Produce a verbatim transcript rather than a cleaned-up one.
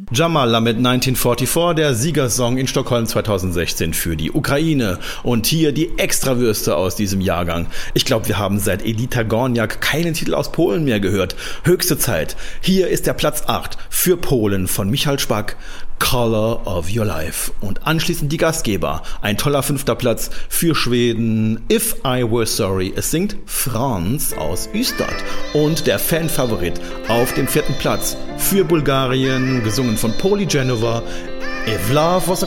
Jamala mit neunzehnhundertvierundvierzig, der Siegersong in Stockholm zweitausendsechzehn für die Ukraine. Und hier die Extrawürste aus diesem Jahrgang. Ich glaube, wir haben seit Elita Gorniak keinen Titel aus Polen mehr gehört. Höchste Zeit. Hier ist der Platz acht für Polen von Michal Szpak, Color of Your Life. Und anschließend die Gastgeber. Ein toller fünfter Platz für Schweden, If I Were Sorry. Es singt Franz aus Ystad. Und der Fanfavorit auf dem vierten Platz für Bulgarien, gesungen von Poli Genova, If Love Was a